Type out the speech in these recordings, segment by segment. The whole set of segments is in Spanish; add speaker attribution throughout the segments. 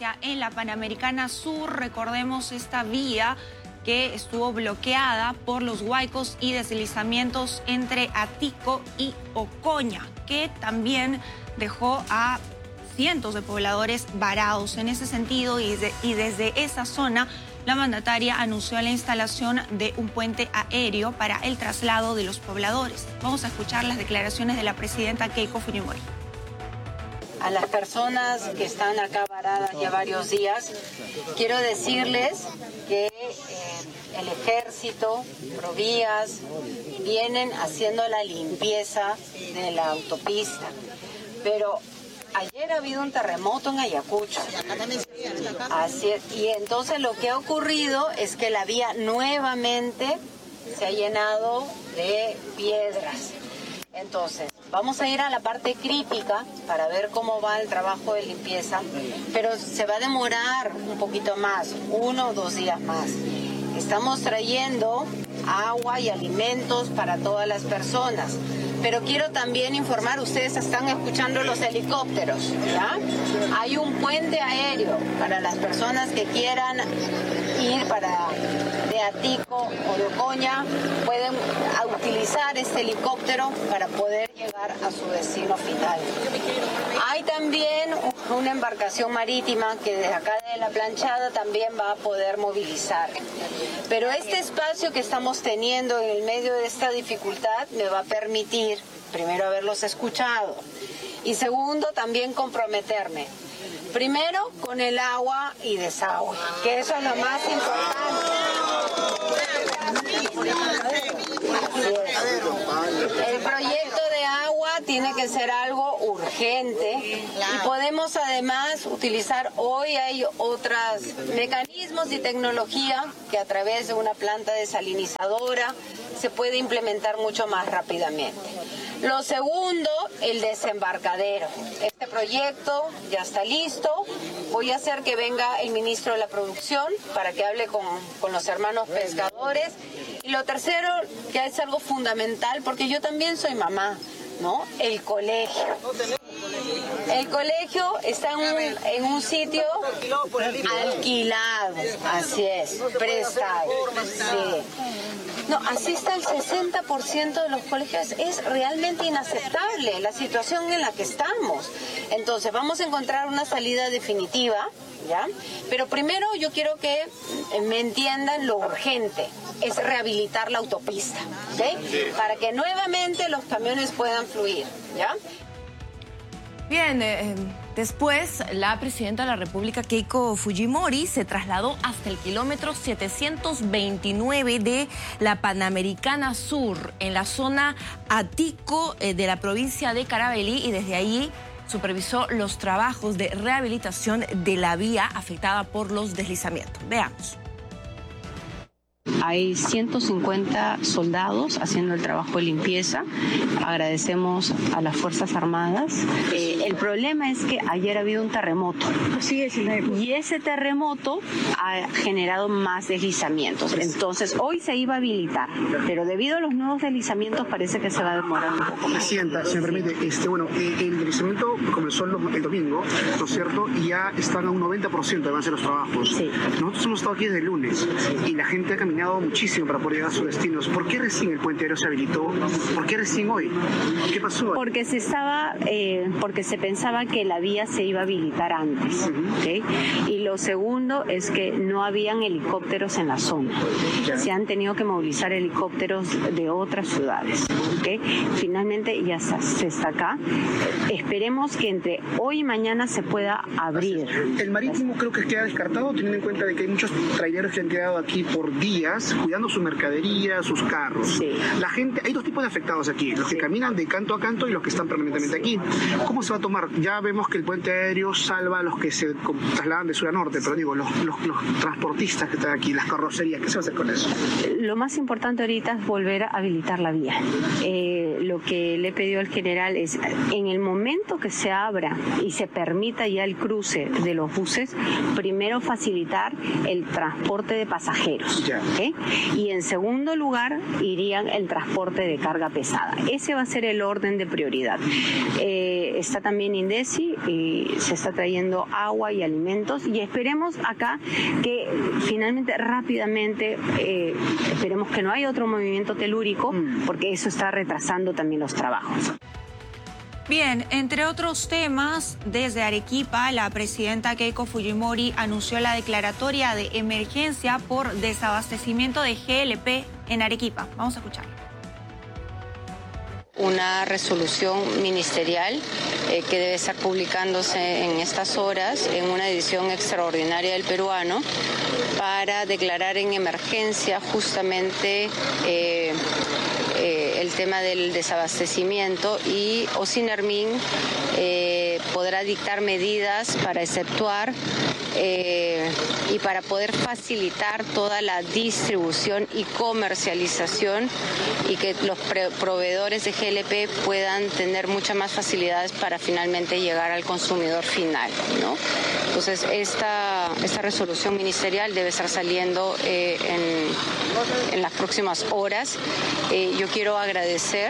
Speaker 1: emergencia en la Panamericana Sur. Recordemos esta vía que estuvo bloqueada por los huaicos y deslizamientos entre Atico y Ocoña, que también dejó a cientos de pobladores varados. En ese sentido, y desde esa zona, la mandataria anunció la instalación de un puente aéreo para el traslado de los pobladores. Vamos a escuchar las declaraciones de la presidenta Keiko Fujimori.
Speaker 2: A las personas que están acá varadas ya varios días, quiero decirles que el ejército, Provías, vienen haciendo la limpieza de la autopista. Pero ayer ha habido un terremoto en Ayacucho. Así es. Y entonces lo que ha ocurrido es que la vía nuevamente se ha llenado de piedras. Entonces, vamos a ir a la parte crítica para ver cómo va el trabajo de limpieza, pero se va a demorar un poquito más, 1 o 2 días más. Estamos trayendo agua y alimentos para todas las personas. Pero quiero también informar, ustedes están escuchando los helicópteros, ¿ya? Hay un puente aéreo para las personas que quieran ir de Atico o de Ocoña, pueden utilizar este helicóptero para poder llegar a su destino final. Hay también una embarcación marítima que desde acá de la planchada también va a poder movilizar. Pero este espacio que estamos teniendo en el medio de esta dificultad me va a permitir, primero, haberlos escuchado y segundo, también comprometerme. Primero, con el agua y desagüe, que eso es lo más importante. El proyecto de agua tiene que ser algo urgente y podemos además utilizar, hoy hay otros mecanismos y tecnología que a través de una planta desalinizadora se puede implementar mucho más rápidamente. Lo segundo, el desembarcadero. Este proyecto ya está listo. Voy a hacer que venga el ministro de la Producción para que hable con los hermanos pescadores. Y lo tercero, que es algo fundamental, porque yo también soy mamá, ¿no? El colegio. El colegio está en un sitio alquilado, así es, prestado. Sí. No, así está el 60% de los colegios. Es realmente inaceptable la situación en la que estamos. Entonces, vamos a encontrar una salida definitiva, ¿ya? Pero primero yo quiero que me entiendan lo urgente. Es rehabilitar la autopista, ¿ok? Para que nuevamente los camiones puedan fluir, ¿ya?
Speaker 3: Bien, después la presidenta de la República, Keiko Fujimori, se trasladó hasta el kilómetro 729 de la Panamericana Sur, en la zona Atico de la provincia de Carabalí, y desde allí supervisó los trabajos de rehabilitación de la vía afectada por los deslizamientos. Veamos.
Speaker 2: Hay 150 soldados haciendo el trabajo de limpieza. Agradecemos a las Fuerzas Armadas. El problema es que ayer ha habido un terremoto. Y ese terremoto ha generado más deslizamientos. Entonces, hoy se iba a habilitar, pero debido a los nuevos deslizamientos parece que se va a demorar un poco más.
Speaker 4: Presidenta, si me permite, el deslizamiento comenzó el domingo, ¿no es cierto? Y ya están a un 90% de avance de los trabajos.
Speaker 2: Sí.
Speaker 4: Nosotros hemos estado aquí desde el lunes y la gente ha caminado muchísimo para poder llegar a sus destinos. ¿Por qué recién el puente aéreo se habilitó? ¿Por qué recién hoy? ¿Qué pasó?
Speaker 2: Porque se pensaba que la vía se iba a habilitar antes. ¿Okay? Y lo segundo es que no habían helicópteros en la zona. Se han tenido que movilizar helicópteros de otras ciudades. ¿Okay? Finalmente ya se está acá. Esperemos que entre hoy y mañana se pueda abrir.
Speaker 4: El marítimo creo que queda descartado, teniendo en cuenta de que hay muchos traileros que han quedado aquí por días cuidando su mercadería, sus carros.
Speaker 2: Sí.
Speaker 4: La gente, hay dos tipos de afectados aquí, los que caminan de canto a canto y los que están permanentemente aquí. ¿Cómo se va a tomar? Ya vemos que el puente aéreo salva a los que se trasladan de sur a norte, pero digo, los transportistas que están aquí, las carrocerías, ¿qué se va a hacer con eso?
Speaker 2: Lo más importante ahorita es volver a habilitar la vía. lo que le he pedido al general es, en el momento que se abra y se permita ya el cruce de los buses, primero facilitar el transporte de pasajeros. Y en segundo lugar, irían el transporte de carga pesada. Ese va a ser el orden de prioridad. Está también INDECI y se está trayendo agua y alimentos y esperemos acá que finalmente rápidamente esperemos que no haya otro movimiento telúrico porque eso está retrasando también los trabajos.
Speaker 1: Bien, entre otros temas, desde Arequipa, la presidenta Keiko Fujimori anunció la declaratoria de emergencia por desabastecimiento de GLP en Arequipa. Vamos a escucharlo.
Speaker 2: Una resolución ministerial que debe estar publicándose en estas horas en una edición extraordinaria del Peruano para declarar en emergencia justamente el tema del desabastecimiento y Ocinermin podrá dictar medidas para exceptuar y para poder facilitar toda la distribución y comercialización y que los proveedores de GLP puedan tener muchas más facilidades para finalmente llegar al consumidor final, ¿no? Entonces, esta resolución ministerial debe estar saliendo en las próximas horas. Yo quiero agradecer.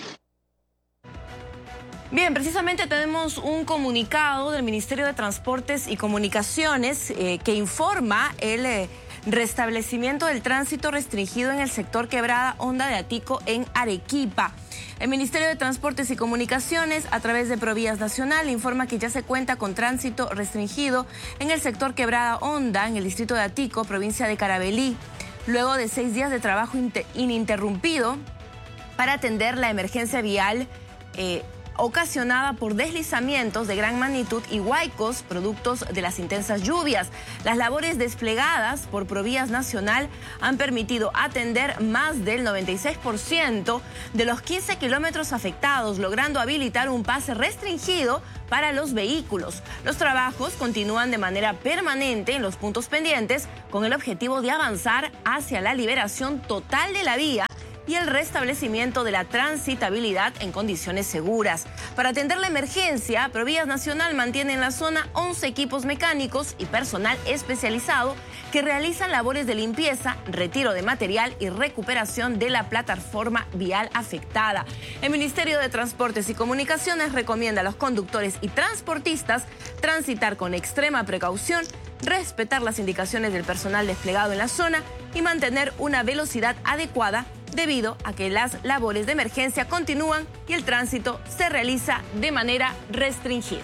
Speaker 3: Bien, precisamente tenemos un comunicado del Ministerio de Transportes y Comunicaciones que informa el restablecimiento del tránsito restringido en el sector Quebrada Honda de Atico en Arequipa. El Ministerio de Transportes y Comunicaciones, a través de Provías Nacional, informa que ya se cuenta con tránsito restringido en el sector Quebrada Honda, en el distrito de Atico, provincia de Carabalí, luego de 6 días de trabajo ininterrumpido para atender la emergencia vial ocasionada por deslizamientos de gran magnitud y huaicos, productos de las intensas lluvias. Las labores desplegadas por Provías Nacional han permitido atender más del 96% de los 15 kilómetros afectados, logrando habilitar un pase restringido para los vehículos. Los trabajos continúan de manera permanente en los puntos pendientes con el objetivo de avanzar hacia la liberación total de la vía y el restablecimiento de la transitabilidad en condiciones seguras. Para atender la emergencia, Provías Nacional mantiene en la zona 11 equipos mecánicos y personal especializado que realizan labores de limpieza, retiro de material y recuperación de la plataforma vial afectada. El Ministerio de Transportes y Comunicaciones recomienda a los conductores y transportistas transitar con extrema precaución, respetar las indicaciones del personal desplegado en la zona y mantener una velocidad adecuada debido a que las labores de emergencia continúan y el tránsito se realiza de manera restringida.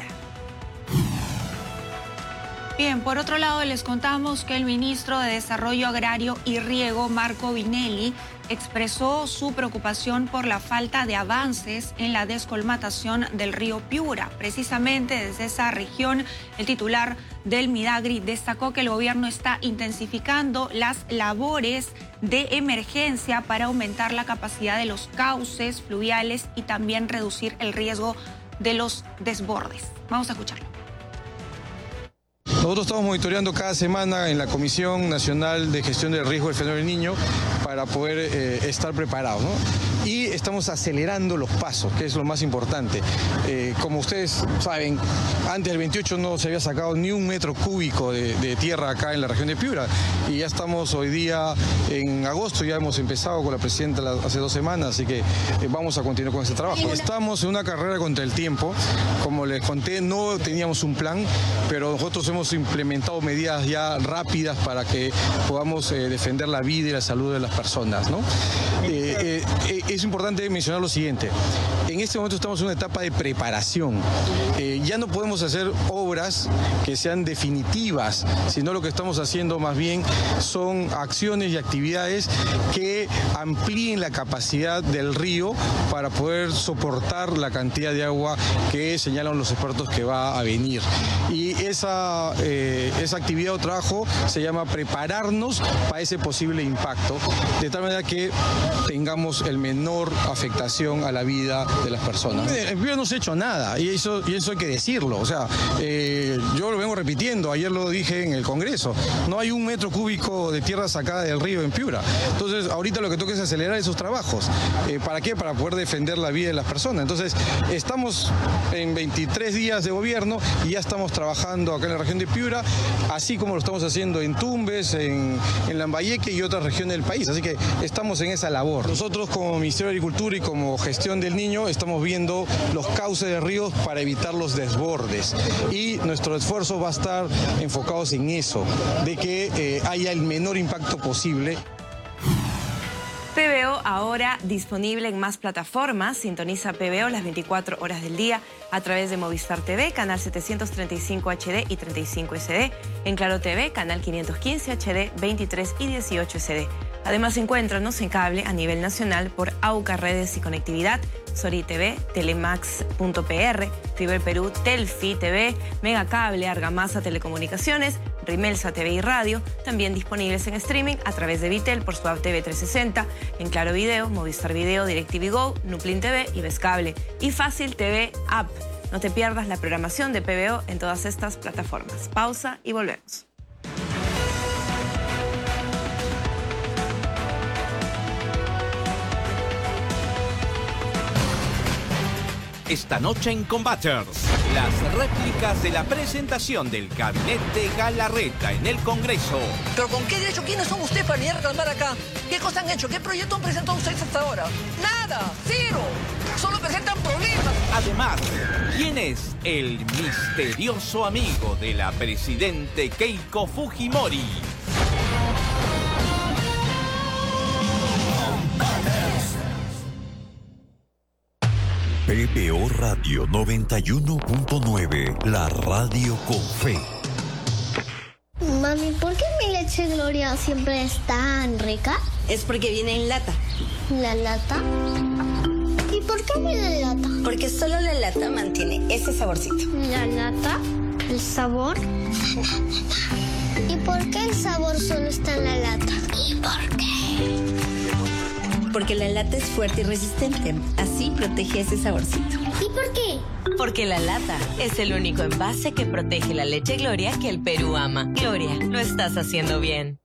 Speaker 1: Bien, por otro lado les contamos que el ministro de Desarrollo Agrario y Riego, Marco Vinelli, expresó su preocupación por la falta de avances en la descolmatación del río Piura. Precisamente desde esa región, el titular del Midagri destacó que el gobierno está intensificando las labores de emergencia para aumentar la capacidad de los cauces fluviales y también reducir el riesgo de los desbordes. Vamos a escucharlo.
Speaker 5: Nosotros estamos monitoreando cada semana en la Comisión Nacional de Gestión del Riesgo del Fenómeno del Niño para poder estar preparados, ¿no? Y estamos acelerando los pasos, que es lo más importante. Como ustedes saben, antes del 28 no se había sacado ni un metro cúbico de tierra acá en la región de Piura. Y ya estamos hoy día en agosto, ya hemos empezado con la presidenta hace 2 semanas, así que vamos a continuar con este trabajo. Estamos en una carrera contra el tiempo. Como les conté, no teníamos un plan, pero nosotros hemos implementado medidas ya rápidas para que podamos defender la vida y la salud de las personas, ¿no? Es importante mencionar lo siguiente. En este momento estamos en una etapa de preparación. Ya no podemos hacer obras que sean definitivas, sino lo que estamos haciendo más bien son acciones y actividades que amplíen la capacidad del río para poder soportar la cantidad de agua que señalan los expertos que va a venir. Y esa actividad o trabajo se llama prepararnos para ese posible impacto, de tal manera que tengamos el menor afectación a la vida de las personas. En Piura no se ha hecho nada y eso hay que decirlo. O sea, yo lo vengo repitiendo, ayer lo dije en el Congreso, no hay 1 metro cúbico de tierra sacada del río en Piura. Entonces, ahorita lo que toca es acelerar esos trabajos. ¿Para qué? Para poder defender la vida de las personas. Entonces, estamos en 23 días de gobierno y ya estamos trabajando acá en la región de Piura, así como lo estamos haciendo en Tumbes, en Lambayeque y otras regiones del país. Así que estamos en esa labor. Nosotros como Ministerio de Agricultura y como Gestión del Niño estamos viendo los cauces de ríos para evitar los desbordes. Y nuestro esfuerzo va a estar enfocados en eso, de que haya el menor impacto posible.
Speaker 3: PBO ahora disponible en más plataformas. Sintoniza PBO las 24 horas del día a través de Movistar TV, canal 735 HD y 35 SD. En Claro TV, canal 515 HD, 23 y 18 SD. Además, encuéntranos en cable a nivel nacional por AUCA Redes y Conectividad, Sori TV, Telemax.pr, Fiber Perú, Telfi TV, Megacable, Argamasa Telecomunicaciones, Rimelsa TV y Radio, también disponibles en streaming a través de Vitel por su app TV 360, en Claro Video, Movistar Video, DirecTV Go, Nuplin TV y Vescable, y Fácil TV App. No te pierdas la programación de PBO en todas estas plataformas. Pausa y volvemos.
Speaker 6: Esta noche en Combaters, las réplicas de la presentación del gabinete Galarreta en el Congreso.
Speaker 7: ¿Pero con qué derecho? ¿Quiénes son ustedes para venir a reclamar acá? ¿Qué cosas han hecho? ¿Qué proyecto han presentado ustedes hasta ahora? ¡Nada! ¡Cero! Solo presentan problemas.
Speaker 6: Además, ¿quién es el misterioso amigo de la presidente Keiko Fujimori?
Speaker 8: PBO Radio 91.9, la radio con fe.
Speaker 9: Mami, ¿por qué mi leche Gloria siempre es tan rica?
Speaker 10: Es porque viene en lata.
Speaker 9: ¿La lata? ¿Y por qué viene en lata?
Speaker 10: Porque solo la lata mantiene ese saborcito.
Speaker 9: ¿La lata? ¿El sabor? ¿Y por qué el sabor solo está en la lata? ¿Y por qué?
Speaker 10: Porque la lata es fuerte y resistente. Así protege ese saborcito.
Speaker 9: ¿Y por qué?
Speaker 11: Porque la lata es el único envase que protege la leche Gloria que el Perú ama. Gloria, lo estás haciendo bien.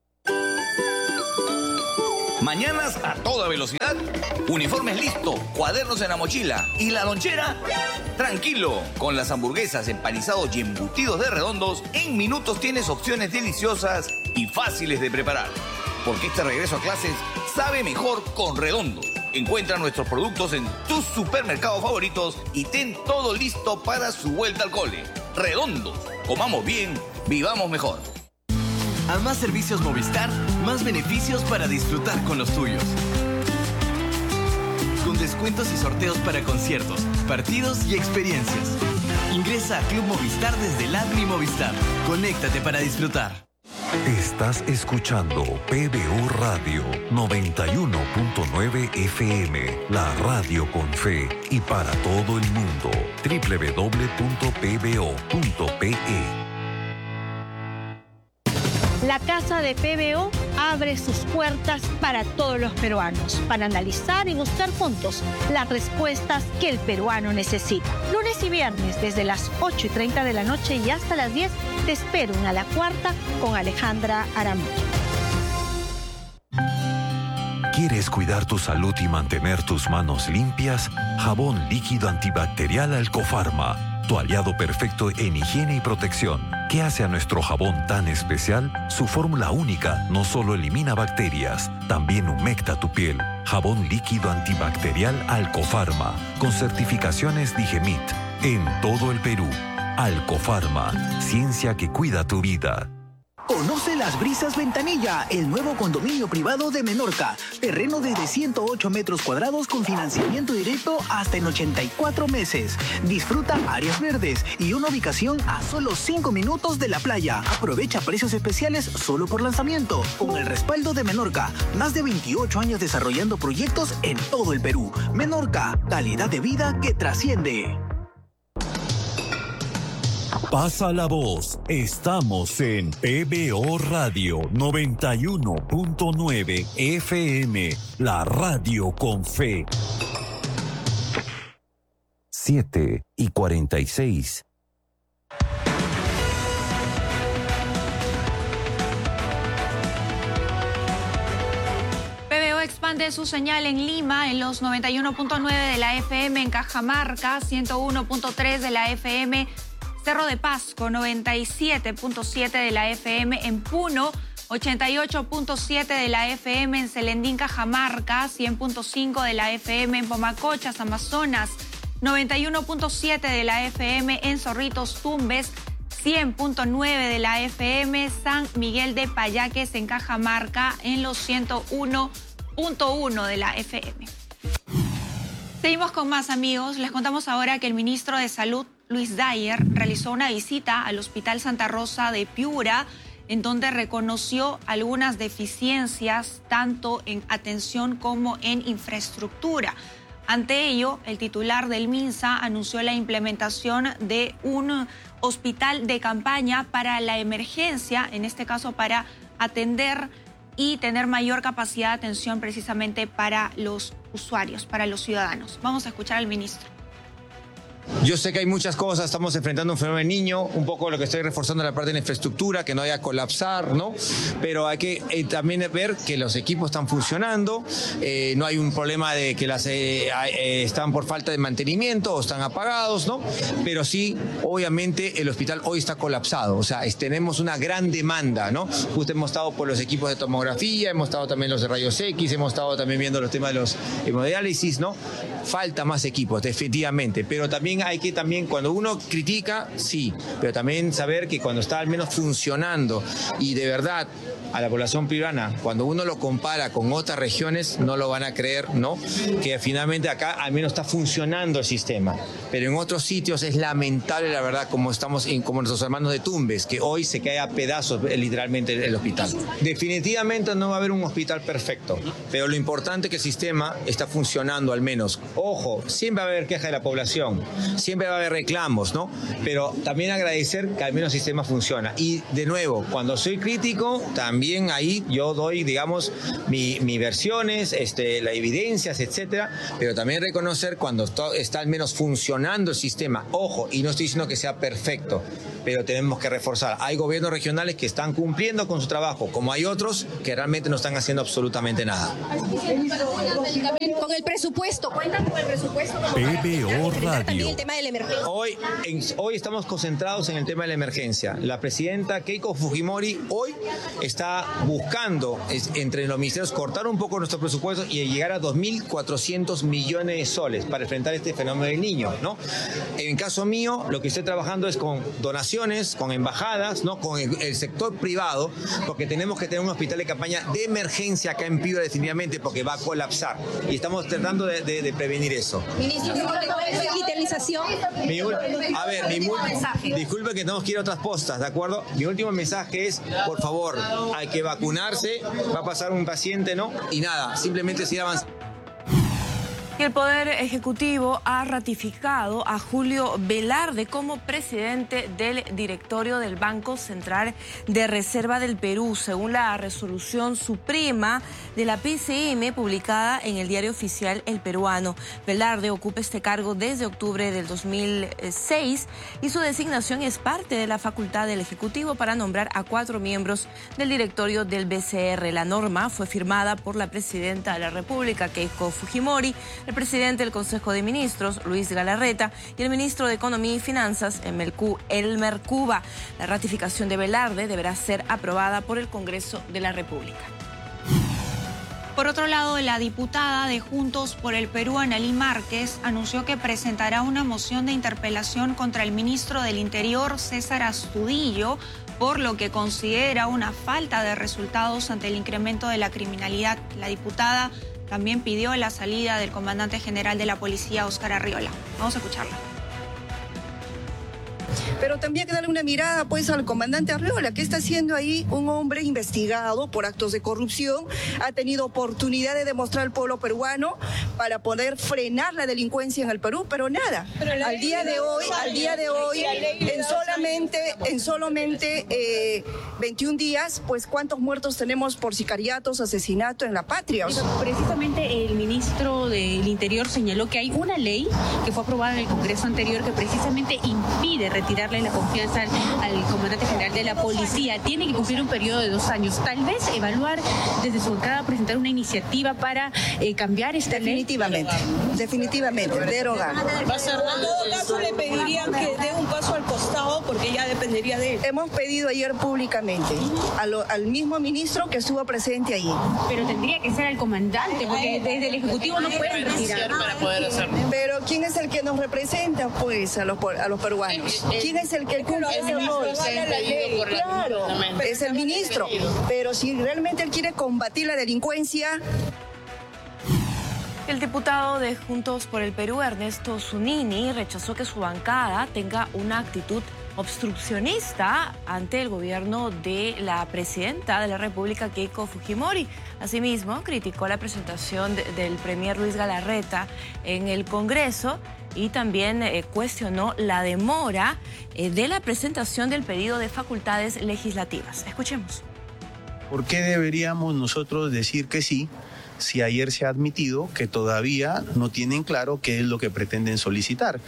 Speaker 12: Mañanas a toda velocidad, uniformes listo, cuadernos en la mochila y la lonchera. Tranquilo, con las hamburguesas, empanizados y embutidos de Redondos, en minutos tienes opciones deliciosas y fáciles de preparar. Porque este regreso a clases sabe mejor con Redondos. Encuentra nuestros productos en tus supermercados favoritos y ten todo listo para su vuelta al cole. Redondos, comamos bien, vivamos mejor.
Speaker 13: A más servicios Movistar, más beneficios para disfrutar con los tuyos. Con descuentos y sorteos para conciertos, partidos y experiencias. Ingresa a Club Movistar desde la app Mi Movistar. Conéctate para disfrutar.
Speaker 8: Estás escuchando PBO Radio 91.9 FM, la radio con fe y para todo el mundo. www.pbo.pe.
Speaker 14: La Casa de PBO abre sus puertas para todos los peruanos, para analizar y buscar juntos las respuestas que el peruano necesita. Lunes y viernes, desde las 8:30 de la noche y hasta las 10, te espero en A la Cuarta con Alejandra Aramillo.
Speaker 8: ¿Quieres cuidar tu salud y mantener tus manos limpias? Jabón líquido antibacterial Alcofarma, tu aliado perfecto en higiene y protección. ¿Qué hace a nuestro jabón tan especial? Su fórmula única no solo elimina bacterias, también humecta tu piel. Jabón líquido antibacterial Alcofarma, con certificaciones Digemit, en todo el Perú. Alcofarma, ciencia que cuida tu vida.
Speaker 15: Conoce Las Brisas Ventanilla, el nuevo condominio privado de Menorca. Terreno desde 108 metros cuadrados con financiamiento directo hasta en 84 meses. Disfruta áreas verdes y una ubicación a solo 5 minutos de la playa. Aprovecha precios especiales solo por lanzamiento. Con el respaldo de Menorca, más de 28 años desarrollando proyectos en todo el Perú. Menorca, calidad de vida que trasciende.
Speaker 8: Pasa la voz. Estamos en PBO Radio 91.9 FM, la radio con fe. 7:46.
Speaker 1: PBO expande su señal en Lima en los 91.9 de la FM, en Cajamarca 101.3 de la FM, Cerro de Pasco 97.7 de la FM, en Puno 88.7 de la FM, en Celendín, Cajamarca 100.5 de la FM, en Pomacochas, Amazonas 91.7 de la FM, en Zorritos, Tumbes 100.9 de la FM, San Miguel de Payaques, en Cajamarca en los 101.1 de la FM. Seguimos con más, amigos. Les contamos ahora que el ministro de Salud, Luis Dyer, realizó una visita al Hospital Santa Rosa de Piura, en donde reconoció algunas deficiencias tanto en atención como en infraestructura. Ante ello, el titular del MINSA anunció la implementación de un hospital de campaña para la emergencia, en este caso para atender y tener mayor capacidad de atención precisamente para los usuarios, para los ciudadanos. Vamos a escuchar al ministro.
Speaker 16: Yo sé que hay muchas cosas, estamos enfrentando un fenómeno del niño, un poco lo que estoy reforzando la parte de la infraestructura, que no haya colapsar, ¿no? Pero hay que también ver que los equipos están funcionando, no hay un problema de que están por falta de mantenimiento o están apagados, ¿no? Pero sí, obviamente, el hospital hoy está colapsado, o sea, tenemos una gran demanda, ¿no? Justo hemos estado por los equipos de tomografía, hemos estado también los de rayos X, hemos estado también viendo los temas de los hemodiálisis, ¿no? Falta más equipos, definitivamente, pero también hay que cuando uno critica, sí, pero también saber que cuando está al menos funcionando y de verdad a la población piurana, cuando uno lo compara con otras regiones, no lo van a creer, ¿no? Que finalmente acá al menos está funcionando el sistema, pero en otros sitios es lamentable, la verdad, como nuestros hermanos de Tumbes, que hoy se cae a pedazos literalmente el hospital. Definitivamente no va a haber un hospital perfecto, pero lo importante es que el sistema está funcionando al menos. Ojo, siempre va a haber queja de la población, siempre va a haber reclamos, ¿no? Pero también agradecer que al menos el sistema funciona. Y de nuevo, cuando soy crítico, también ahí yo doy, digamos, mis versiones, las evidencias, etcétera, pero también reconocer cuando está al menos funcionando el sistema. Ojo, y no estoy diciendo que sea perfecto, pero tenemos que reforzar. Hay gobiernos regionales que están cumpliendo con su trabajo, como hay otros que realmente no están haciendo absolutamente nada.
Speaker 17: Con el presupuesto, cuentan con el presupuesto.
Speaker 8: PBO Radio.
Speaker 17: El tema de la emergencia.
Speaker 16: Hoy estamos concentrados en el tema de la emergencia. La presidenta Keiko Fujimori hoy está buscando entre los ministerios cortar un poco nuestro presupuesto y llegar a 2.400 millones de soles para enfrentar este fenómeno del niño, ¿no? En caso mío, lo que estoy trabajando es con donaciones, con embajadas, ¿no? Con el sector privado, porque tenemos que tener un hospital de campaña de emergencia acá en Piura definitivamente, porque va a colapsar. Y estamos tratando de prevenir eso.
Speaker 17: Ministro, digitalización.
Speaker 16: Disculpe que tenemos que ir a otras postas, ¿de acuerdo? Mi último mensaje es, por favor, hay que vacunarse, va a pasar un paciente, ¿no? Y nada, simplemente seguir avanzando.
Speaker 3: Y el Poder Ejecutivo ha ratificado a Julio Velarde como presidente del directorio del Banco Central de Reserva del Perú, según la resolución suprema de la PCM publicada en el diario oficial El Peruano. Velarde ocupa este cargo desde octubre del 2006 y su designación es parte de la facultad del Ejecutivo para nombrar a 4 miembros del directorio del BCR. La norma fue firmada por la presidenta de la República, Keiko Fujimori, el presidente del Consejo de Ministros, Luis Galarreta, y el ministro de Economía y Finanzas, Elmer Cuba. La ratificación de Velarde deberá ser aprobada por el Congreso de la República.
Speaker 1: Por otro lado, la diputada de Juntos por el Perú, Analí Márquez, anunció que presentará una moción de interpelación contra el ministro del Interior, César Astudillo, por lo que considera una falta de resultados ante el incremento de la criminalidad. La diputada también pidió la salida del comandante general de la policía, Óscar Arriola. Vamos a escucharla.
Speaker 18: Pero también hay que darle una mirada pues al comandante Arriola, que está haciendo ahí un hombre investigado por actos de corrupción, ha tenido oportunidad de demostrar al pueblo peruano para poder frenar la delincuencia en el Perú, pero nada. Al día de hoy, en solamente 21 días, pues ¿cuántos muertos tenemos por sicariatos, asesinato en la patria? O sea,
Speaker 17: precisamente el ministro del Interior señaló que hay una ley que fue aprobada en el Congreso anterior que precisamente impide retirarle la confianza al comandante general de la policía. Tiene que cumplir un periodo de 2 años. Tal vez evaluar desde su bancada, presentar una iniciativa para cambiar esta ley.
Speaker 18: Definitivamente, derogar.
Speaker 19: En todo caso le pedirían que dé un paso al costado porque ya dependería de él.
Speaker 18: Hemos pedido ayer públicamente al mismo ministro que estuvo presente allí.
Speaker 17: Pero tendría que ser el comandante, porque desde el Ejecutivo no pueden retirar.
Speaker 19: Para poder hacerlo.
Speaker 18: Pero ¿quién es el que nos representa, pues, a los peruanos? ¿Quién es el que cumple ese rol? Claro, es el ministro. Pero si realmente él quiere combatir la delincuencia...
Speaker 3: El diputado de Juntos por el Perú, Ernesto Zunini, rechazó que su bancada tenga una actitud obstruccionista ante el gobierno de la presidenta de la República, Keiko Fujimori. Asimismo, criticó la presentación del premier Luis Galarreta en el Congreso y también cuestionó la demora de la presentación del pedido de facultades legislativas. Escuchemos.
Speaker 20: ¿Por qué deberíamos nosotros decir que sí si ayer se ha admitido que todavía no tienen claro qué es lo que pretenden solicitar?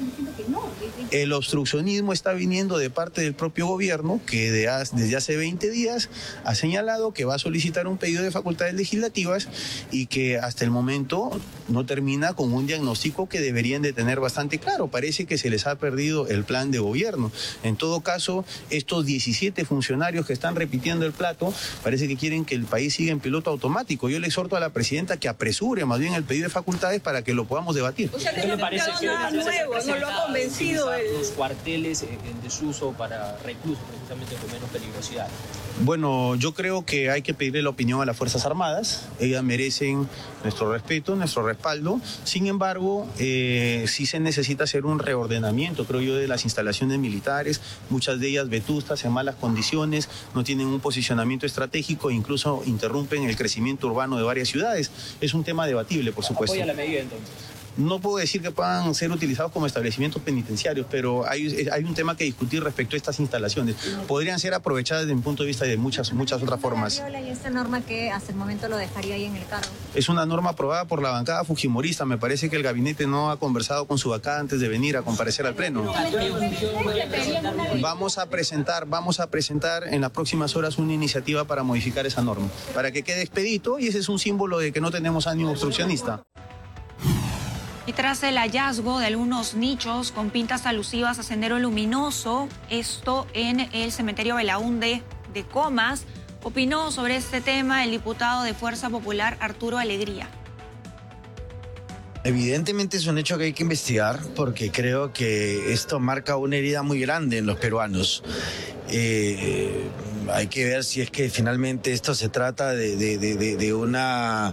Speaker 20: El obstruccionismo está viniendo de parte del propio gobierno, que desde hace 20 días ha señalado que va a solicitar un pedido de facultades legislativas y que hasta el momento no termina con un diagnóstico que deberían de tener bastante claro. Parece que se les ha perdido el plan de gobierno. En todo caso, estos 17 funcionarios que están repitiendo el plato, parece que quieren que el país siga en piloto automático. Yo le exhorto a la presidenta que apresure más bien el pedido de facultades para que lo podamos debatir.
Speaker 19: O sea, que no le parece nada nuevo, no lo ha convencido
Speaker 21: los cuarteles en desuso para reclusos, precisamente con menos peligrosidad.
Speaker 20: Bueno, yo creo que hay que pedirle la opinión a las Fuerzas Armadas. Ellas merecen nuestro respeto, nuestro respaldo. Sin embargo, sí se necesita hacer un reordenamiento, creo yo, de las instalaciones militares. Muchas de ellas vetustas, en malas condiciones, no tienen un posicionamiento estratégico e incluso interrumpen el crecimiento urbano de varias ciudades. Es un tema debatible, por supuesto.
Speaker 21: ¿Apoya la medida entonces?
Speaker 20: No puedo decir que puedan ser utilizados como establecimientos penitenciarios, pero hay un tema que discutir respecto a estas instalaciones. Podrían ser aprovechadas desde mi punto de vista de muchas otras formas.
Speaker 22: ¿Y esta norma que hasta el momento lo dejaría ahí en el cargo?
Speaker 20: Es una norma aprobada por la bancada fujimorista. Me parece que el gabinete no ha conversado con su bancada antes de venir a comparecer al Pleno. Vamos a presentar en las próximas horas una iniciativa para modificar esa norma, para que quede expedito, y ese es un símbolo de que no tenemos ánimo obstruccionista.
Speaker 1: Y tras el hallazgo de algunos nichos con pintas alusivas a Sendero Luminoso, esto en el cementerio Belaúnde de Comas, opinó sobre este tema el diputado de Fuerza Popular, Arturo Alegría.
Speaker 23: Evidentemente es un hecho que hay que investigar porque creo que esto marca una herida muy grande en los peruanos. Hay que ver si es que finalmente esto se trata de una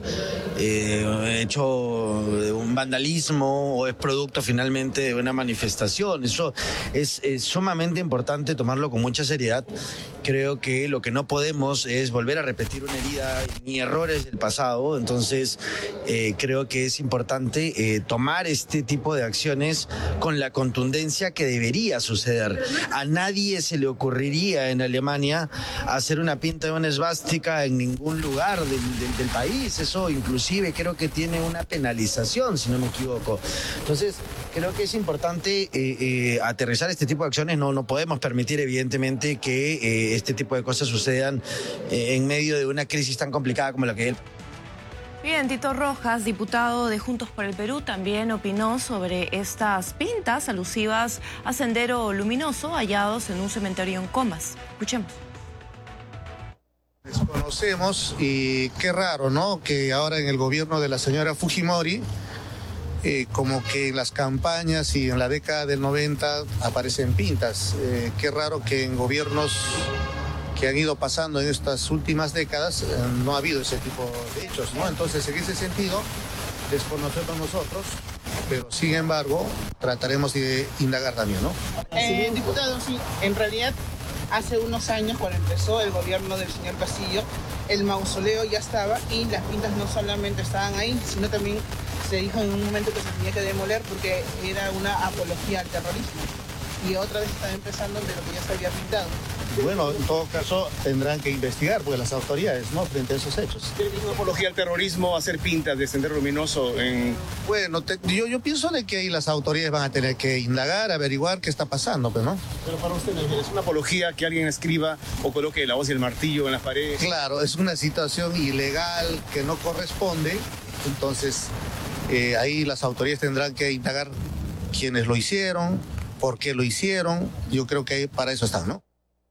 Speaker 23: hecho de un vandalismo o es producto finalmente de una manifestación. Eso es sumamente importante tomarlo con mucha seriedad. Creo que lo que no podemos es volver a repetir una herida ni errores del pasado. Entonces creo que es importante tomar este tipo de acciones con la contundencia que debería suceder. A nadie se le ocurriría en Alemania hacer una pinta de una esvástica en ningún lugar del país. Eso inclusive creo que tiene una penalización, si no me equivoco. Entonces creo que es importante aterrizar este tipo de acciones. No podemos permitir evidentemente que este tipo de cosas sucedan en medio de una crisis tan complicada como la que él.
Speaker 3: Bien, Tito Rojas, diputado de Juntos por el Perú, también opinó sobre estas pintas alusivas a Sendero Luminoso hallados en un cementerio en Comas. Escuchemos.
Speaker 24: Desconocemos y qué raro, ¿no? Que ahora en el gobierno de la señora Fujimori, como que en las campañas y en la década del 90 aparecen pintas. Qué raro que en gobiernos que han ido pasando en estas últimas décadas no ha habido ese tipo de hechos, ¿no? Entonces, en ese sentido, desconocemos nosotros pero sin embargo trataremos de indagar también, ¿no?
Speaker 2: Diputado, sí, en realidad hace unos años, cuando empezó el gobierno del señor Castillo, el mausoleo ya estaba y las pintas no solamente estaban ahí, sino también se dijo en un momento que se tenía que demoler porque era una apología al terrorismo. Y otra vez están empezando de lo que ya se había pintado.
Speaker 24: Bueno, en todo caso tendrán que investigar, porque las autoridades, ¿no?, frente a esos hechos.
Speaker 4: ¿Tiene que ser una apología al terrorismo, hacer pintas de Sendero Luminoso en...?
Speaker 24: Bueno, yo pienso de que ahí las autoridades van a tener que indagar, averiguar qué está pasando, pues, ¿no?
Speaker 4: Pero para usted, ¿es una apología que alguien escriba o coloque la hoz y el martillo en las paredes?
Speaker 24: Claro, es una situación ilegal que no corresponde, entonces ahí las autoridades tendrán que indagar quiénes lo hicieron, por qué lo hicieron. Yo creo que para eso están, ¿no?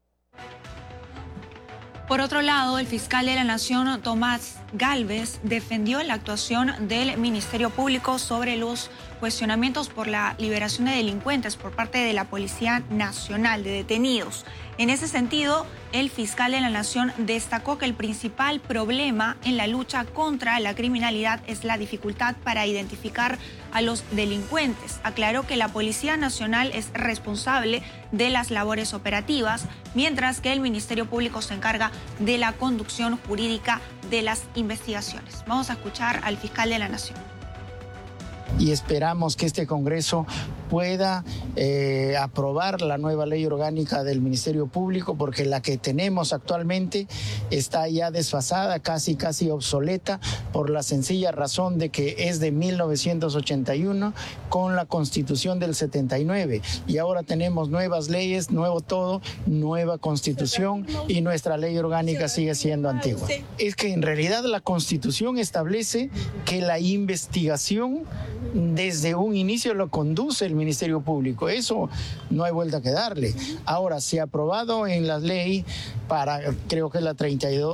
Speaker 1: Por otro lado, el fiscal de la Nación, Tomás Gálvez, defendió la actuación del Ministerio Público sobre los cuestionamientos por la liberación de delincuentes por parte de la Policía Nacional de detenidos. En ese sentido, el fiscal de la Nación destacó que el principal problema en la lucha contra la criminalidad es la dificultad para identificar a los delincuentes. Aclaró que la Policía Nacional es responsable de las labores operativas, mientras que el Ministerio Público se encarga de la conducción jurídica de las investigaciones. Vamos a escuchar al fiscal de la Nación.
Speaker 5: Y esperamos que este Congreso pueda aprobar la nueva ley orgánica del Ministerio Público, porque la que tenemos actualmente está ya desfasada, casi obsoleta, por la sencilla razón de que es de 1981 con la Constitución del 79, y ahora tenemos nuevas leyes, nuevo todo, nueva Constitución, y nuestra ley orgánica sigue siendo antigua. Es que en realidad la Constitución establece que la investigación desde un inicio lo conduce el Ministerio Público. Eso no hay vuelta que darle. Ahora, se ha aprobado en la ley creo que es la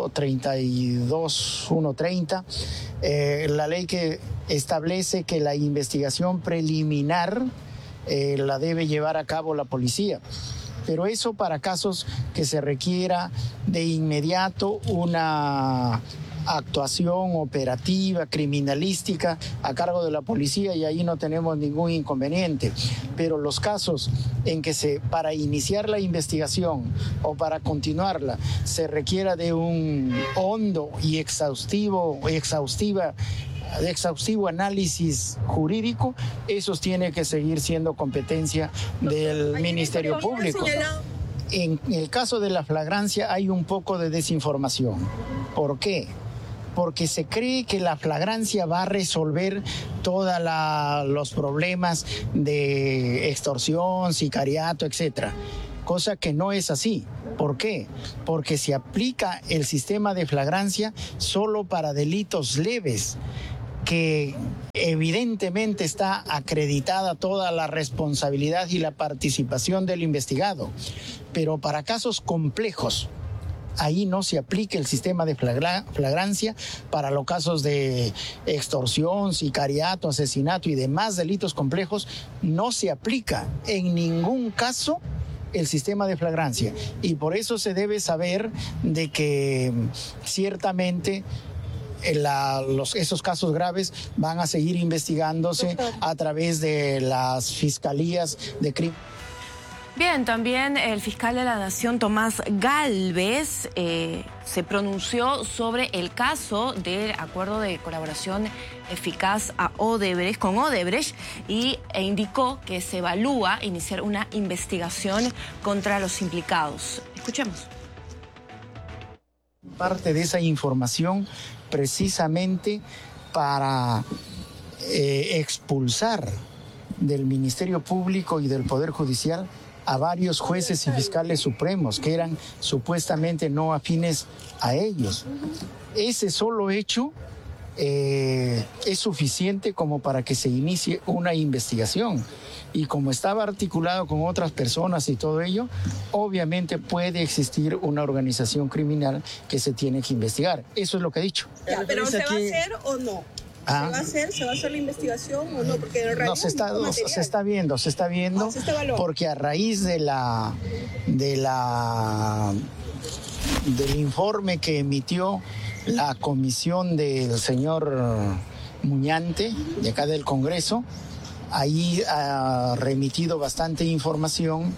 Speaker 5: 32.130, la ley que establece que la investigación preliminar la debe llevar a cabo la policía. Pero eso para casos que se requiera de inmediato una actuación operativa, criminalística a cargo de la policía, y ahí no tenemos ningún inconveniente. Pero los casos en que para iniciar la investigación o para continuarla se requiera de un hondo y exhaustivo análisis jurídico, esos tiene que seguir siendo competencia del Ministerio Público. En el caso de la flagrancia hay un poco de desinformación. ¿Por qué? Porque se cree que la flagrancia va a resolver todos los problemas de extorsión, sicariato, etcétera. Cosa que no es así. ¿Por qué? Porque se aplica el sistema de flagrancia solo para delitos leves, que evidentemente está acreditada toda la responsabilidad y la participación del investigado. Pero para casos complejos, ahí no se aplica el sistema de flagrancia. Para los casos de extorsión, sicariato, asesinato y demás delitos complejos, no se aplica en ningún caso el sistema de flagrancia. Y por eso se debe saber de que ciertamente esos casos graves van a seguir investigándose a través de las fiscalías de crimen.
Speaker 3: Bien, también el fiscal de la Nación, Tomás Gálvez, se pronunció sobre el caso del acuerdo de colaboración eficaz con Odebrecht e indicó que se evalúa iniciar una investigación contra los implicados. Escuchemos.
Speaker 5: Parte de esa información precisamente para expulsar del Ministerio Público y del Poder Judicial a varios jueces y fiscales supremos que eran supuestamente no afines a ellos. Ese solo hecho es suficiente como para que se inicie una investigación. Y como estaba articulado con otras personas y todo ello, obviamente puede existir una organización criminal que se tiene que investigar. Eso es lo que he dicho.
Speaker 19: Ya, ¿pero se va a hacer o no? ¿Se va a hacer la investigación o no? Porque en realidad
Speaker 5: no, se está viendo, porque a raíz del informe que emitió la comisión del señor Muñante, de acá del Congreso, Ahí ha remitido bastante información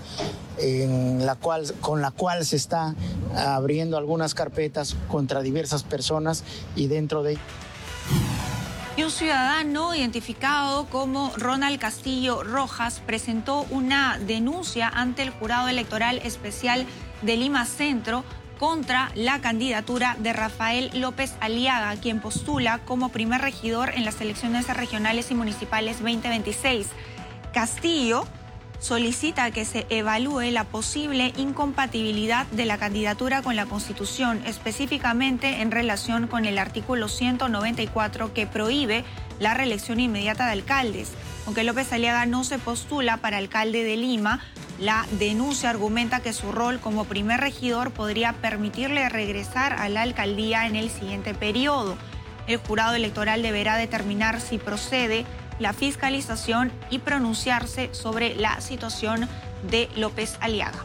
Speaker 5: con la cual se está abriendo algunas carpetas contra diversas personas y dentro de...
Speaker 1: Y un ciudadano identificado como Ronald Castillo Rojas presentó una denuncia ante el Jurado Electoral Especial de Lima Centro contra la candidatura de Rafael López Aliaga, quien postula como primer regidor en las elecciones regionales y municipales 2026. Castillo solicita que se evalúe la posible incompatibilidad de la candidatura con la Constitución, específicamente en relación con el artículo 194 que prohíbe la reelección inmediata de alcaldes. Aunque López Aliaga no se postula para alcalde de Lima, la denuncia argumenta que su rol como primer regidor podría permitirle regresar a la alcaldía en el siguiente periodo. El jurado electoral deberá determinar si procede la fiscalización y pronunciarse sobre la situación de López Aliaga.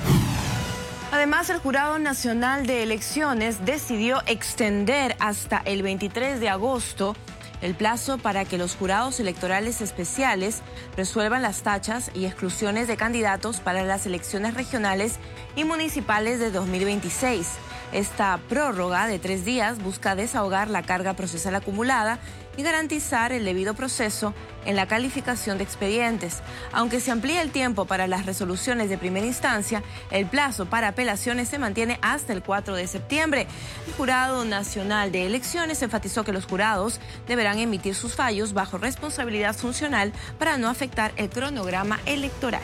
Speaker 3: Además, el Jurado Nacional de Elecciones decidió extender hasta el 23 de agosto el plazo para que los jurados electorales especiales resuelvan las tachas y exclusiones de candidatos para las elecciones regionales y municipales de 2026. Esta prórroga de 3 días busca desahogar la carga procesal acumulada y garantizar el debido proceso en la calificación de expedientes. Aunque se amplía el tiempo para las resoluciones de primera instancia, el plazo para apelaciones se mantiene hasta el 4 de septiembre. El Jurado Nacional de Elecciones enfatizó que los jurados deberán emitir sus fallos bajo responsabilidad funcional para no afectar el cronograma electoral.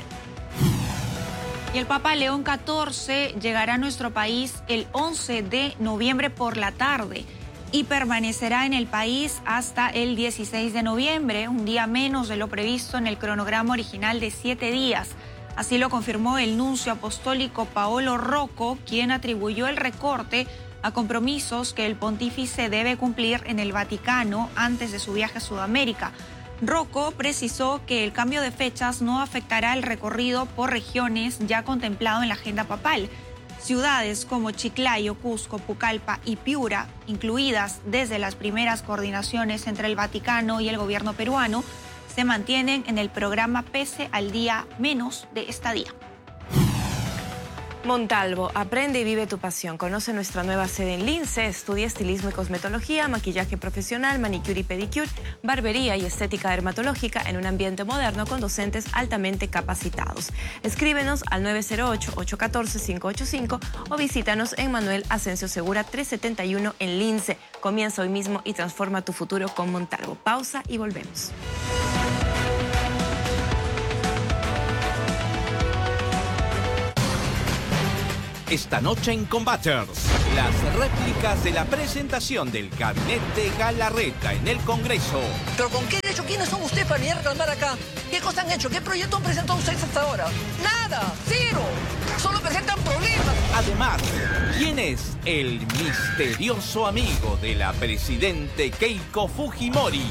Speaker 1: Y el Papa León XIV llegará a nuestro país el 11 de noviembre por la tarde y permanecerá en el país hasta el 16 de noviembre, un día menos de lo previsto en el cronograma original de 7 días. Así lo confirmó el nuncio apostólico Paolo Rocco, quien atribuyó el recorte a compromisos que el pontífice debe cumplir en el Vaticano antes de su viaje a Sudamérica. Rocco precisó que el cambio de fechas no afectará el recorrido por regiones ya contemplado en la agenda papal. Ciudades como Chiclayo, Cusco, Pucallpa y Piura, incluidas desde las primeras coordinaciones entre el Vaticano y el gobierno peruano, se mantienen en el programa pese al día menos de estadía.
Speaker 3: Montalvo, aprende y vive tu pasión. Conoce nuestra nueva sede en Lince. Estudia estilismo y cosmetología, maquillaje profesional, manicure y pedicure, barbería y estética dermatológica en un ambiente moderno con docentes altamente capacitados. Escríbenos al 908-814-585 o visítanos en Manuel Asensio Segura 371 en Lince. Comienza hoy mismo y transforma tu futuro con Montalvo. Pausa y volvemos.
Speaker 6: Esta noche en Combaters, las réplicas de la presentación del gabinete Galarreta en el Congreso.
Speaker 7: ¿Pero con qué derecho? ¿Quiénes son ustedes para venir a reclamar acá? ¿Qué cosas han hecho? ¿Qué proyecto han presentado ustedes hasta ahora? ¡Nada! ¡Cero! Solo presentan problemas.
Speaker 6: Además, ¿quién es el misterioso amigo de la presidente Keiko Fujimori?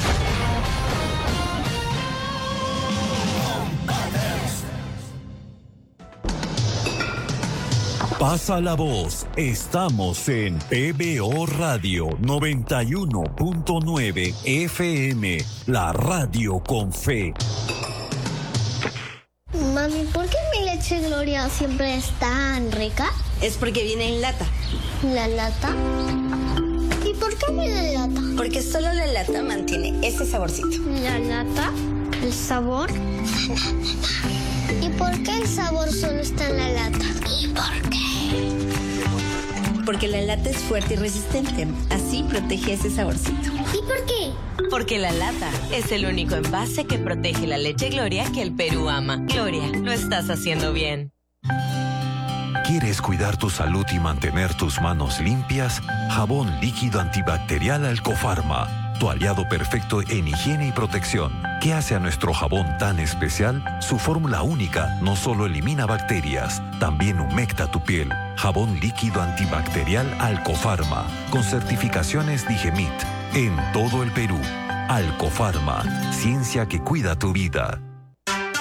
Speaker 8: Pasa la voz, estamos en PBO Radio 91.9 FM, la radio con fe.
Speaker 9: Mami, ¿por qué mi leche Gloria siempre es tan rica?
Speaker 11: Es porque viene en lata.
Speaker 9: ¿La lata? ¿Y por qué viene en lata?
Speaker 11: Porque solo la lata mantiene ese saborcito.
Speaker 9: ¿La lata? ¿El sabor? ¿Y por qué el sabor solo está en la lata? ¿Y por qué?
Speaker 11: Porque la lata es fuerte y resistente. Así protege ese saborcito.
Speaker 9: ¿Y por qué?
Speaker 11: Porque la lata es el único envase que protege la leche Gloria que el Perú ama. Gloria, lo estás haciendo bien.
Speaker 8: ¿Quieres cuidar tu salud y mantener tus manos limpias? Jabón líquido antibacterial Alcofarma, tu aliado perfecto en higiene y protección. ¿Qué hace a nuestro jabón tan especial? Su fórmula única no solo elimina bacterias, también humecta tu piel. Jabón líquido antibacterial Alcofarma, con certificaciones Digemit, en todo el Perú. Alcofarma, ciencia que cuida tu vida.
Speaker 10: PBO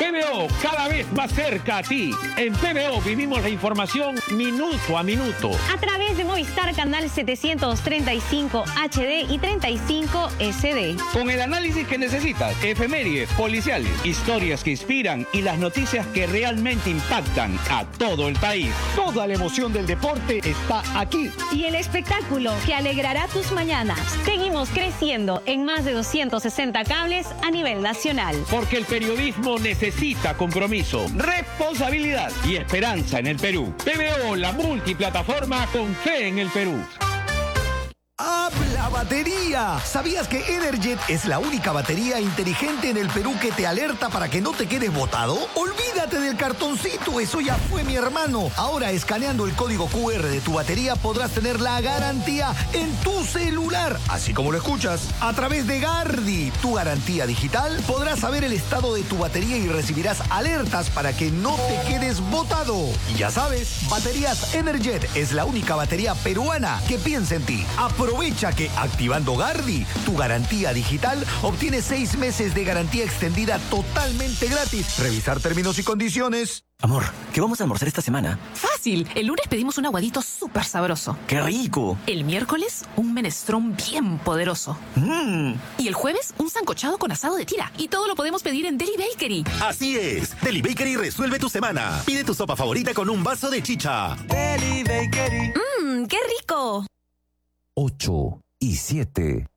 Speaker 10: PBO, cada vez más cerca a ti. En PBO vivimos la información minuto a minuto.
Speaker 12: A través de Movistar Canal 735 HD y 35 SD.
Speaker 10: Con el análisis que necesitas, efemérides, policiales, historias que inspiran y las noticias que realmente impactan a todo el país. Toda la emoción del deporte está aquí.
Speaker 12: Y el espectáculo que alegrará tus mañanas. Seguimos creciendo en más de 260 cables a nivel nacional.
Speaker 10: Porque el periodismo necesita compromiso, responsabilidad y esperanza en el Perú. PBO, la multiplataforma con fe en el Perú.
Speaker 13: ¡Habla batería! ¿Sabías que Energet es la única batería inteligente en el Perú que te alerta para que no te quedes botado? ¡Olvídate del cartoncito! Eso ya fue, mi hermano. Ahora, escaneando el código QR de tu batería, podrás tener la garantía en tu celular. Así como lo escuchas. A través de Gardi, tu garantía digital, podrás saber el estado de tu batería y recibirás alertas para que no te quedes botado. Y ya sabes, Baterías Energet es la única batería peruana que piensa en ti. Aprovecha que activando Gardi, tu garantía digital, obtienes 6 meses de garantía extendida totalmente gratis. Revisar términos y condiciones.
Speaker 14: Amor, ¿qué vamos a almorzar esta semana?
Speaker 25: Fácil. El lunes pedimos un aguadito súper sabroso.
Speaker 14: ¡Qué rico!
Speaker 25: El miércoles, un menestrón bien poderoso. Y el jueves, un sancochado con asado de tira. Y todo lo podemos pedir en Deli Bakery.
Speaker 26: Así es. Deli Bakery resuelve tu semana. Pide tu sopa favorita con un vaso de chicha.
Speaker 25: Deli Bakery. ¡Qué rico!
Speaker 8: 8 y 7.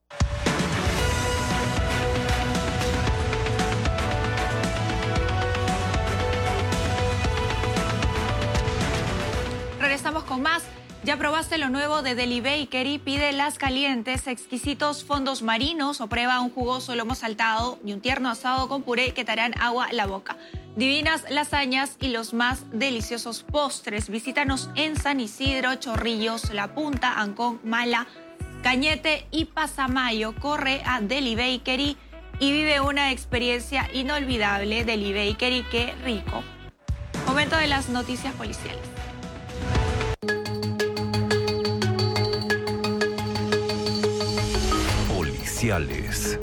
Speaker 1: Regresamos con más. ¿Ya probaste lo nuevo de Deli Bakery? Pide las calientes, exquisitos fondos marinos o prueba un jugoso lomo saltado y un tierno asado con puré que te harán agua a la boca. Divinas lasañas y los más deliciosos postres. Visítanos en San Isidro, Chorrillos, La Punta, Ancón, Mala, Cañete y Pasamayo. Corre a Deli Bakery y vive una experiencia inolvidable. Deli Bakery, qué rico. Momento de las noticias policiales.
Speaker 8: Policiales.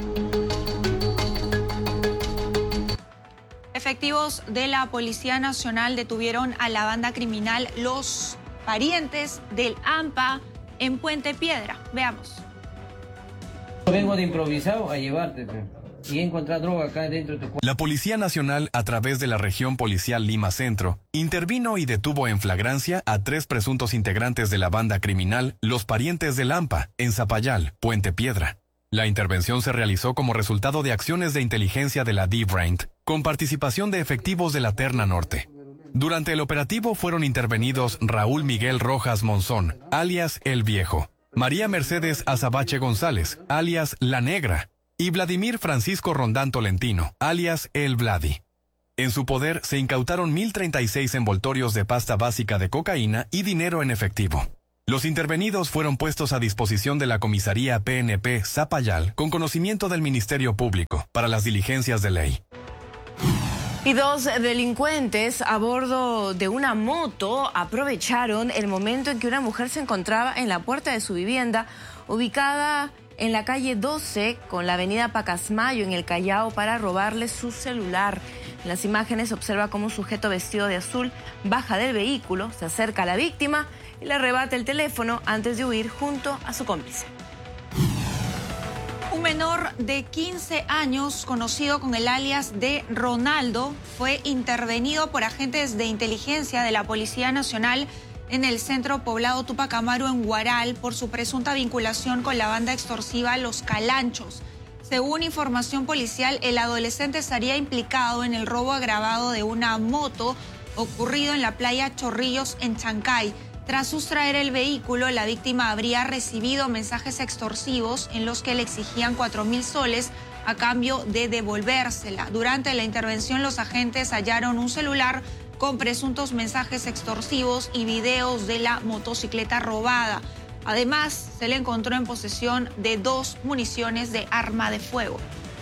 Speaker 1: Efectivos de la Policía Nacional detuvieron a la banda criminal Los Parientes del AMPA en Puente Piedra. Veamos.
Speaker 27: Vengo de improvisado a llevarte, y encontrar droga acá dentro de tu cuerpo.
Speaker 28: La Policía Nacional, a través de la Región Policial Lima Centro, intervino y detuvo en flagrancia a 3 presuntos integrantes de la banda criminal Los Parientes del AMPA, en Zapayal, Puente Piedra. La intervención se realizó como resultado de acciones de inteligencia de la D-Brain, con participación de efectivos de la Terna Norte. Durante el operativo fueron intervenidos Raúl Miguel Rojas Monzón, alias El Viejo, María Mercedes Azabache González, alias La Negra, y Vladimir Francisco Rondán Tolentino, alias El Vladi. En su poder se incautaron 1.036 envoltorios de pasta básica de cocaína y dinero en efectivo. Los intervenidos fueron puestos a disposición de la comisaría PNP Zapayal con conocimiento del Ministerio Público para las diligencias de ley.
Speaker 3: Y 2 delincuentes a bordo de una moto aprovecharon el momento en que una mujer se encontraba en la puerta de su vivienda, ubicada en la calle 12 con la avenida Pacasmayo en el Callao, para robarle su celular. En las imágenes se observa cómo un sujeto vestido de azul baja del vehículo, se acerca a la víctima y le arrebata el teléfono antes de huir junto a su cómplice.
Speaker 1: Un menor de 15 años, conocido con el alias de Ronaldo, fue intervenido por agentes de inteligencia de la Policía Nacional en el centro poblado Tupac Amaru en Huaral por su presunta vinculación con la banda extorsiva Los Calanchos. Según información policial, el adolescente estaría implicado en el robo agravado de una moto ocurrido en la playa Chorrillos en Chancay. Tras sustraer el vehículo, la víctima habría recibido mensajes extorsivos en los que le exigían 4.000 soles a cambio de devolvérsela. Durante la intervención, los agentes hallaron un celular con presuntos mensajes extorsivos y videos de la motocicleta robada. Además, se le encontró en posesión de 2 municiones de arma de fuego.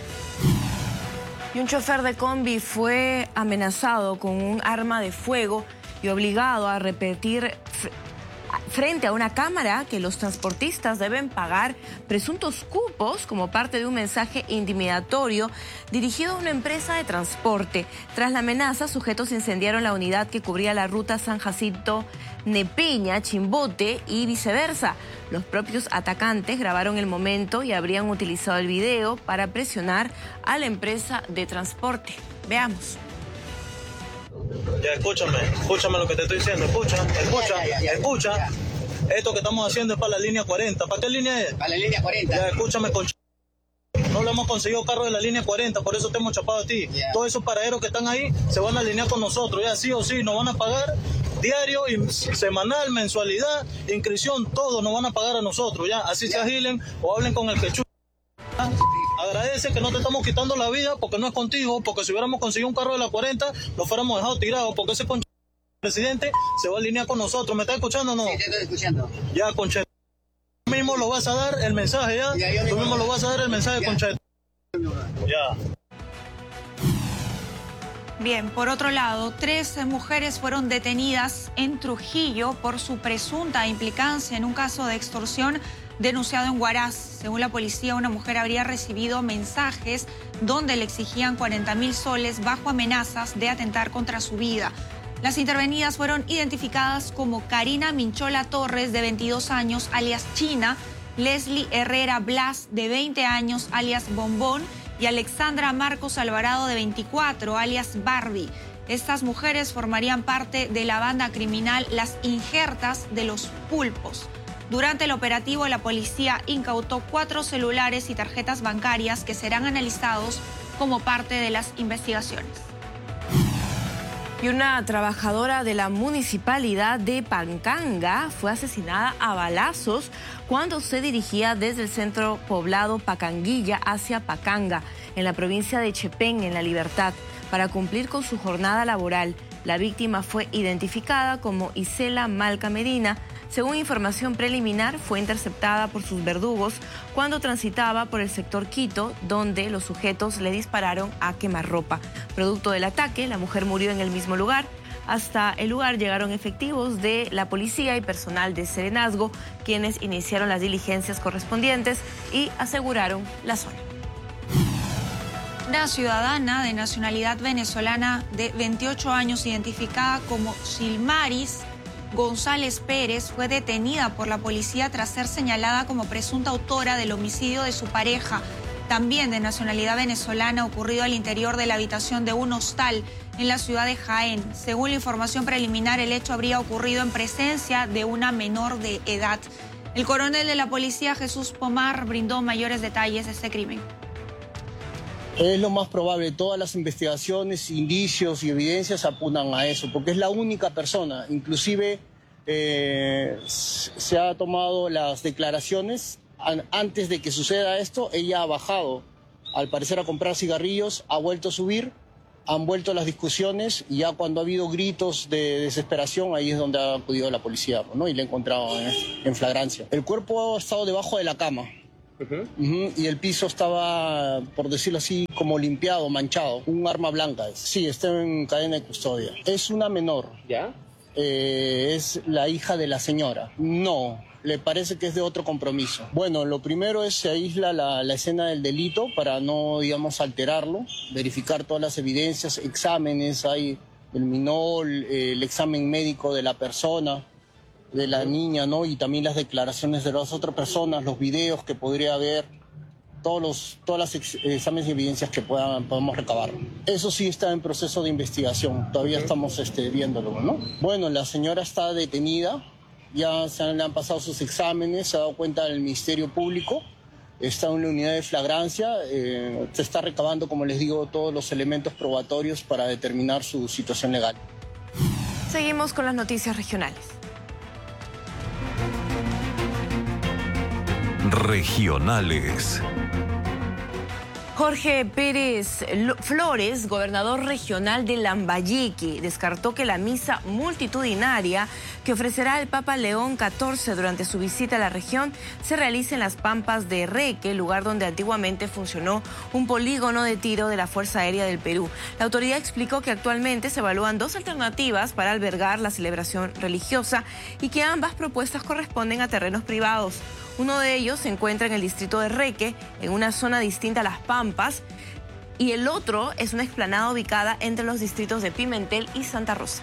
Speaker 3: Y un chofer de combi fue amenazado con un arma de fuego y obligado a repetir frente a una cámara que los transportistas deben pagar presuntos cupos como parte de un mensaje intimidatorio dirigido a una empresa de transporte. Tras la amenaza, sujetos incendiaron la unidad que cubría la ruta San Jacinto-Nepeña, Chimbote y viceversa. Los propios atacantes grabaron el momento y habrían utilizado el video para presionar a la empresa de transporte. Veamos.
Speaker 15: Ya, escúchame lo que te estoy diciendo, escucha. Esto que estamos haciendo es para la línea 40. ¿Para qué línea es?
Speaker 16: Para la línea 40.
Speaker 15: Ya, escúchame, no le hemos conseguido carro de la línea 40, por eso te hemos chapado a ti. Todos esos paraderos que están ahí se van a alinear con nosotros, ya sí o sí, nos van a pagar diario, semanal, mensualidad, inscripción, todo nos van a pagar a nosotros, ya. Así se agilen o hablen con el que Agradece que no te estamos quitando la vida porque no es contigo, porque si hubiéramos conseguido un carro de la 40, lo fuéramos dejado tirado, porque ese presidente se va a alinear con nosotros. ¿Me estás escuchando o no?
Speaker 16: Sí, te estoy escuchando.
Speaker 15: Ya, Conche. Tú mismo lo vas a dar el mensaje, ¿ya? Tú mismo lo vas a dar el mensaje, Conche. Ya.
Speaker 1: Bien, por otro lado, 3 mujeres fueron detenidas en Trujillo por su presunta implicancia en un caso de extorsión denunciado en Huaraz. Según la policía, una mujer habría recibido mensajes donde le exigían 40.000 soles bajo amenazas de atentar contra su vida. Las intervenidas fueron identificadas como Karina Minchola Torres, de 22 años, alias China, Leslie Herrera Blas, de 20 años, alias Bombón, y Alexandra Marcos Alvarado, de 24, alias Barbie. Estas mujeres formarían parte de la banda criminal Las Injertas de los Pulpos. Durante el operativo, la policía incautó 4 celulares y tarjetas bancarias que serán analizados como parte de las investigaciones.
Speaker 3: Y una trabajadora de la municipalidad de Pacanga fue asesinada a balazos cuando se dirigía desde el centro poblado Pacanguilla hacia Pacanga, en la provincia de Chepén, en La Libertad, para cumplir con su jornada laboral. La víctima fue identificada como Isela Malca Medina. Según información preliminar, fue interceptada por sus verdugos cuando transitaba por el sector Quito, donde los sujetos le dispararon a quemarropa. Producto del ataque, la mujer murió en el mismo lugar. Hasta el lugar llegaron efectivos de la policía y personal de Serenazgo, quienes iniciaron las diligencias correspondientes y aseguraron la zona.
Speaker 1: Una ciudadana de nacionalidad venezolana de 28 años, identificada como Silmaris González Pérez, fue detenida por la policía tras ser señalada como presunta autora del homicidio de su pareja, también de nacionalidad venezolana, ocurrido al interior de la habitación de un hostal en la ciudad de Jaén. Según la información preliminar, el hecho habría ocurrido en presencia de una menor de edad. El coronel de la policía, Jesús Pomar, brindó mayores detalles de este crimen.
Speaker 17: Es lo más probable, todas las investigaciones, indicios y evidencias apuntan a eso, porque es la única persona, inclusive se ha tomado las declaraciones antes de que suceda esto. Ella ha bajado, al parecer, a comprar cigarrillos, ha vuelto a subir, han vuelto las discusiones y ya cuando ha habido gritos de desesperación, ahí es donde ha acudido la policía, ¿no? Y la ha encontrado en flagrancia. El cuerpo ha estado debajo de la cama. Y el piso estaba, por decirlo así, como limpiado, manchado. Un arma blanca. Sí, está en cadena de custodia. Es una menor. ¿Ya? Es la hija de la señora. No, le parece que es de otro compromiso. Bueno, lo primero es se aísla la escena del delito para no, digamos, alterarlo. Verificar todas las evidencias, exámenes, hay el minol, el examen médico de la persona, de la niña, ¿no? Y también las declaraciones de las otras personas, los videos que podría haber, todos los exámenes y evidencias que podamos recabar. Eso sí está en proceso de investigación, todavía estamos viéndolo, ¿no? Bueno, la señora está detenida, ya le han pasado sus exámenes, se ha dado cuenta del Ministerio Público, está en la unidad de flagrancia, se está recabando, como les digo, todos los elementos probatorios para determinar su situación legal.
Speaker 3: Seguimos con las noticias regionales.
Speaker 8: Regionales.
Speaker 3: Jorge Pérez Flores, gobernador regional de Lambayeque, descartó que la misa multitudinaria que ofrecerá el Papa León XIV durante su visita a la región se realiza en las Pampas de Reque, lugar donde antiguamente funcionó un polígono de tiro de la Fuerza Aérea del Perú. La autoridad explicó que actualmente se evalúan dos alternativas para albergar la celebración religiosa y que ambas propuestas corresponden a terrenos privados. Uno de ellos se encuentra en el distrito de Reque, en una zona distinta a las Pampas, y el otro es una explanada ubicada entre los distritos de Pimentel y Santa Rosa.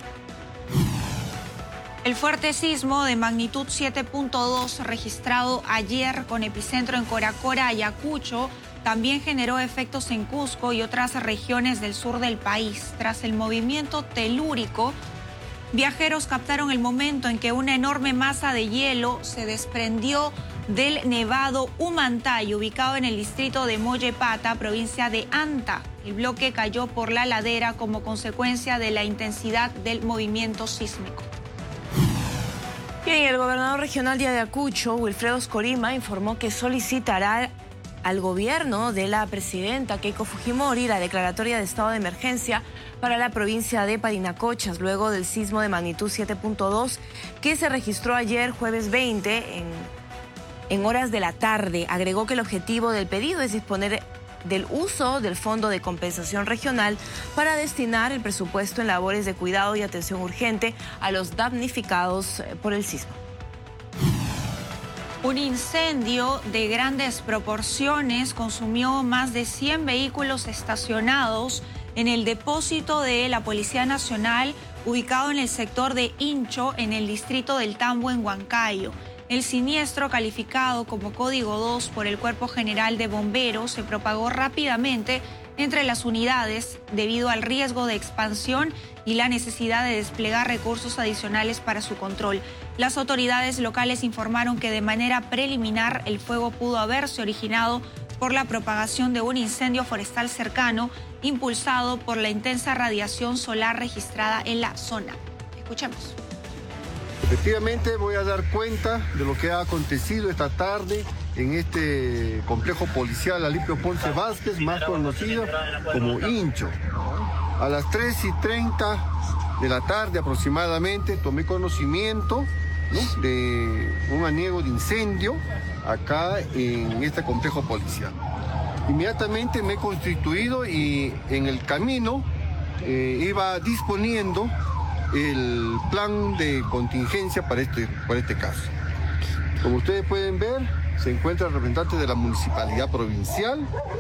Speaker 1: El fuerte sismo de magnitud 7.2 registrado ayer con epicentro en Coracora, Ayacucho, también generó efectos en Cusco y otras regiones del sur del país. Tras el movimiento telúrico, viajeros captaron el momento en que una enorme masa de hielo se desprendió del nevado Humantay, ubicado en el distrito de Mollepata, provincia de Anta. El bloque cayó por la ladera como consecuencia de la intensidad del movimiento sísmico.
Speaker 3: Bien, el gobernador regional de Ayacucho, Wilfredo Scorima, informó que solicitará al gobierno de la presidenta Keiko Fujimori la declaratoria de estado de emergencia para la provincia de Parinacochas, luego del sismo de magnitud 7.2 que se registró ayer, jueves 20, en horas de la tarde. Agregó que el objetivo del pedido es disponer del uso del Fondo de Compensación Regional para destinar el presupuesto en labores de cuidado y atención urgente a los damnificados por el sismo.
Speaker 1: Un incendio de grandes proporciones consumió más de 100 vehículos estacionados en el depósito de la Policía Nacional, ubicado en el sector de Incho, en el distrito del Tambo, en Huancayo. El siniestro, calificado como Código 2 por el Cuerpo General de Bomberos, se propagó rápidamente entre las unidades debido al riesgo de expansión y la necesidad de desplegar recursos adicionales para su control. Las autoridades locales informaron que de manera preliminar el fuego pudo haberse originado por la propagación de un incendio forestal cercano, impulsado por la intensa radiación solar registrada en la zona. Escuchemos.
Speaker 2: Efectivamente voy a dar cuenta de lo que ha acontecido esta tarde en este complejo policial Alipio Ponce Vázquez, más conocido como Incho. A las 3:30 de la tarde aproximadamente tomé conocimiento, ¿no?, de un aniego de incendio acá en este complejo policial. Inmediatamente me he constituido y en el camino iba disponiendo el plan de contingencia para este caso. Como ustedes pueden ver, se encuentra el representante de la municipalidad provincial,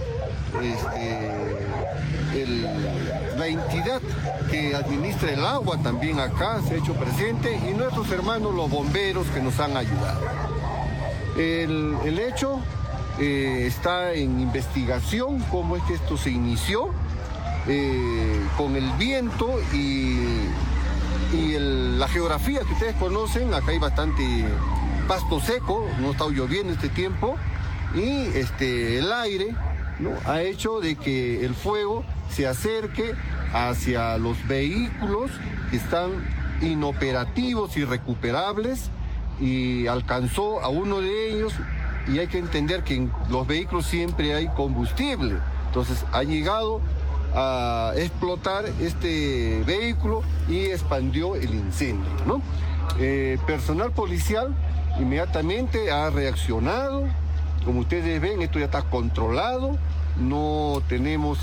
Speaker 2: la entidad que administra el agua también acá se ha hecho presente y nuestros hermanos los bomberos que nos han ayudado. El hecho está en investigación, cómo es que esto se inició, con el viento y la geografía que ustedes conocen. Acá hay bastante pasto seco, no ha estado lloviendo este tiempo y el aire, ¿no?, ha hecho de que el fuego se acerque hacia los vehículos que están inoperativos, irrecuperables, y alcanzó a uno de ellos, y hay que entender que en los vehículos siempre hay combustible, entonces ha llegado a explotar este vehículo y expandió el incendio, ¿no? Personal policial inmediatamente ha reaccionado. Como ustedes ven, esto ya está controlado, no tenemos